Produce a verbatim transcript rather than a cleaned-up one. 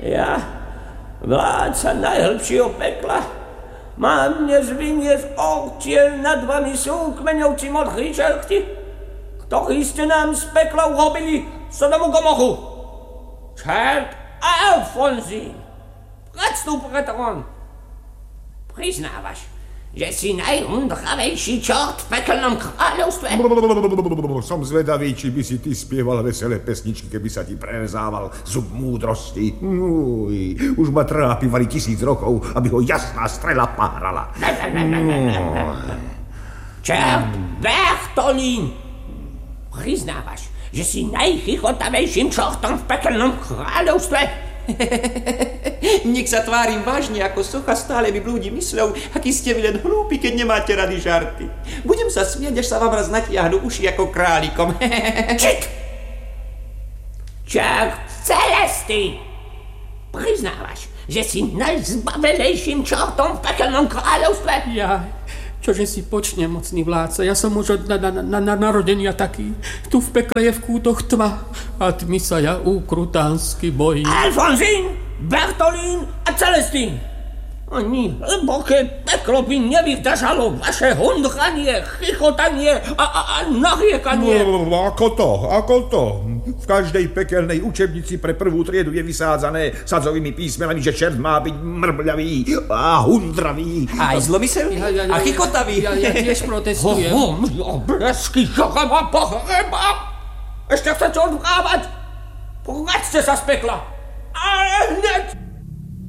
Ja, vládca najhlbšieho pekla, mám dnes vyniesť ortiel nad vami sú kmeňovci modrý čerti, ktorí ste nám z pekla urobili Sodomu Gomoru. Čert Alfonzín, predstup pred trón. Priznávaš, že si najundravejší čort v pekelnom kráľovstve? Som zvedavý, či by si ty spieval veselé pesničky, keby sa ti prerezával zub múdrosti. Uj, už ma trápi vari tisíc rokov, aby ho jasná strela párala. Čert Bertolín, priznávaš, že si najchichotavejším čortom v pekelnom kráľovstve? Nech sa tvárim vážne ako socha, stále mi blúdi mysľou, aký ste vy len hlúpi, keď nemáte rady žarty. Budem sa smiať, až sa vám raz natiahnu uši ako králikom. Čit! Čert Celestín, priznávaš, že si najzbavelejším čortom v pekelnom kráľovstve? Ja, čože si počne, mocný vládca, ja som už od na, na, na, na narodenia taký. Tu v pekle je v kútoch tma a tmy sa ja ukrutánsky bojím. Alfonzín, Bertolín a Celestín. Ani hlboké peklo by nevydržalo vaše hundranie, chichotanie a, a, a nariekanie. No, ako to, ako to? V každej pekelnej učebnici pre prvú triedu je vysádzané sadzovými písmenami, že čert má byť mrbľavý a hundravý. Aj zlomyselný Ja, ja, ja, a chikotavý. Ja, ja tiež protestujem. Ho, ho, blesky, žocha ma pohreba. Ešte chcete odvrávať? Vráťte sa z pekla. Ale hneď!